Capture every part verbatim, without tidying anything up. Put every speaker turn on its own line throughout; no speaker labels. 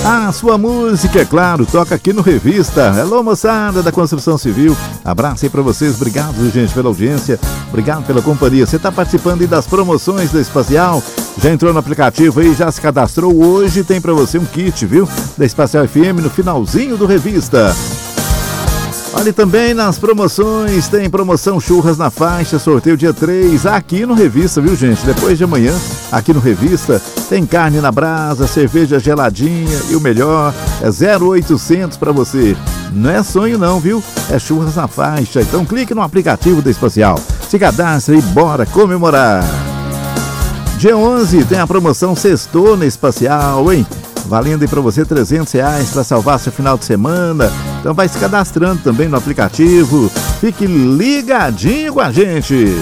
A sua música, é claro, toca aqui no Revista. Alô, moçada da Construção Civil. Abraço aí pra vocês. Obrigado, gente, pela audiência. Obrigado pela companhia. Você tá participando aí das promoções da Espacial? Já entrou no aplicativo aí, já se cadastrou? Hoje tem pra você um kit, viu? Da Espacial F M no finalzinho do Revista. Olha, também nas promoções, tem promoção Churras na Faixa, sorteio dia três, aqui no Revista, viu, gente? Depois de amanhã, aqui no Revista, tem carne na brasa, cerveja geladinha e o melhor é zero oitocentos para você. Não é sonho não, viu? É Churras na Faixa. Então clique no aplicativo da Espacial, se cadastre e bora comemorar. Dia onze tem a promoção Sextou na Espacial, hein? Valendo aí para você trezentos reais para salvar seu final de semana. Então vai se cadastrando também no aplicativo. Fique ligadinho com a gente.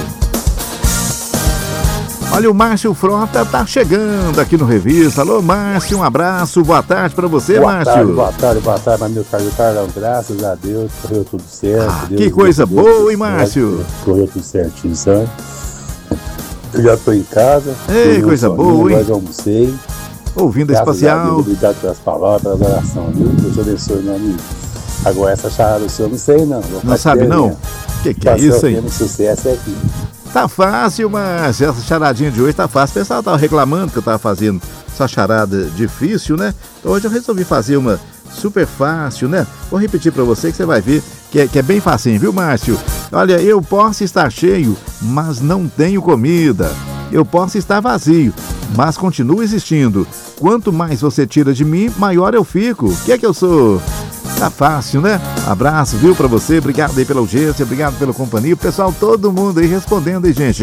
Olha, o Márcio Frota tá chegando aqui no Revista. Alô, Márcio, um abraço. Boa tarde para você,
boa
Márcio.
Tarde, boa tarde, boa tarde, meu caro Carlão. Graças a Deus, correu tudo certo.
Ah,
Deus,
que coisa
Deus,
boa,
Deus,
hein, Márcio?
Correu tudo certinho, sabe? Eu já tô em casa.
Ei, coisa boa, hein?
Já almocei.
Ouvindo a Espacial.
Obrigado pelas palavras, pelas orações, viu? Deus abençoe, meu amigo. Agora essa charada do senhor, não sei não.
Não sabe não? O que, que é isso, hein?
O sucesso é aqui.
Tá fácil, mas essa charadinha de hoje tá fácil. O pessoal tava reclamando que eu tava fazendo essa charada difícil, né? Então hoje eu resolvi fazer uma super fácil, né? Vou repetir pra você que você vai ver que é, que é bem facinho, viu, Márcio? Olha, eu posso estar cheio, mas não tenho comida. Eu posso estar vazio, mas continuo existindo. Quanto mais você tira de mim, maior eu fico. O que é que eu sou? Tá fácil, né? Abraço, viu, pra você. Obrigado aí pela audiência, obrigado pela companhia. O pessoal, todo mundo aí respondendo aí, gente.